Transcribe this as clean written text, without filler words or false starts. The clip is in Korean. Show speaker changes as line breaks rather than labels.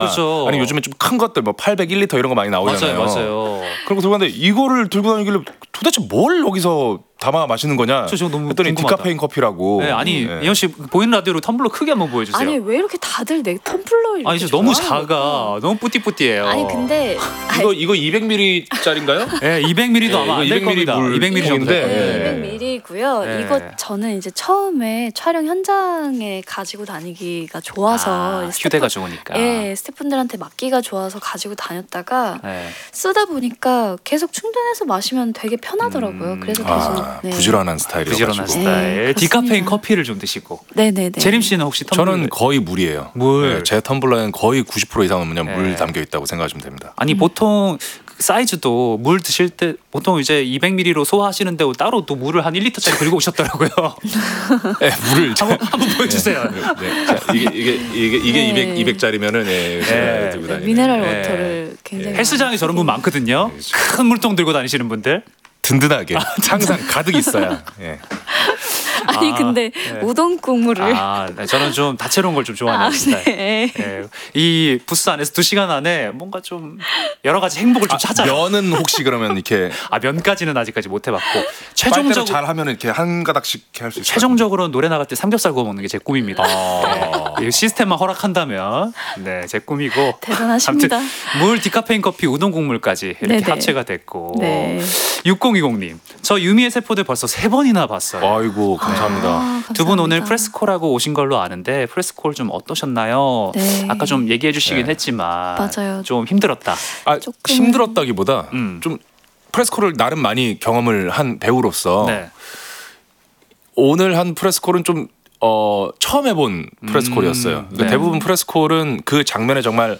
그렇죠.
아니 요즘에 좀 큰 것들 뭐 801리터 이런 거 많이 나오잖아요.
맞아요.
그런 거 들고 갔는데 이거를 들고 다니길래 도대체 뭘 여기서 담아 마시는 거냐?
저 너무
했더니
궁금하다.
디카페인 커피라고.
네, 아니 예원 씨 보이는 라디오로 텀블러 크게 한번 보여주세요.
아니 왜 이렇게 다들 내 텀블러 이렇게
아니 진짜 너무
좋아하는
작아.
걸까?
너무 뿌띠뿌띠해요.
아니 근데
이거 200ml짜리인가요?
네, 200ml도 아마 안 될
200ml
겁니다.
물
200ml 정도.
통인데.
네, 200ml고요.
네.
이거 저는 이제 처음에 촬영 현장에 가지고 다니기가 좋아서
휴대가 좋으니까.
예, 스태프분들한테 맡기가 좋아서 가지고 다녔다가
네.
쓰다 보니까 계속 충전해서 마시면 되게 편하더라고요. 그래서 계속 네.
부지런한 스타일이라서.
부지런한 스타일.
네,
디카페인
그렇습니다.
커피를 좀 드시고.
네네네.
재림 씨는 혹시 텀블러?
저는 거의 물이에요.
물.
네, 제 텀블러에는 거의 90% 이상은 그냥
네.
물 담겨 있다고 생각하시면 됩니다.
아니 보통 사이즈도 물 드실 때 보통 이제 200ml로 소화하시는데 따로 또 물을 한 1리터짜리 들고 오셨더라고요.
네, 물을
한번 보여주세요.
네. 자, 이게
네.
200짜리면은
네.
들고 다니는.
미네랄
네.
워터를 굉장히
헬스장에 저런 분 많거든요. 큰 물통 들고 다니시는 분들.
든든하게 항상 가득 있어야. 예.
아니 근데 우동 국물을
네, 저는 좀 다채로운 걸 좀 좋아하는 스타일.
네.
네. 이 부스 안에서 2시간 안에 뭔가 좀 여러 가지 행복을 좀 찾아요.
면은 혹시 그러면 이렇게
면까지는 아직까지 못 해봤고
빨대로
최종적으로
잘 하면 이렇게 한 가닥씩 할 수 있어요.
최종적으로 노래 나갈 때 삼겹살 구워 먹는 게 제 꿈입니다. 네. 이 시스템만 허락한다면 네, 제 꿈이고.
대단하십니다.
아무튼 물, 디카페인 커피, 우동 국물까지 이렇게
네네.
합체가 됐고.
네.
6020님, 저 유미의 세포들 벌써 3번이나 봤어요.
아이고 감사합니다.
두 분 오늘
감사합니다.
프레스콜하고 오신 걸로 아는데 프레스콜 좀 어떠셨나요?
네.
아까 좀 얘기해 주시긴
네.
했지만
맞아요.
좀 힘들었다.
조금-
힘들었다기보다
음.
좀 프레스콜을 나름 많이 경험을 한 배우로서
네.
오늘 한 프레스콜은 좀 처음 해본 프레스콜이었어요. 그러니까
네.
대부분 프레스콜은 그 장면에 정말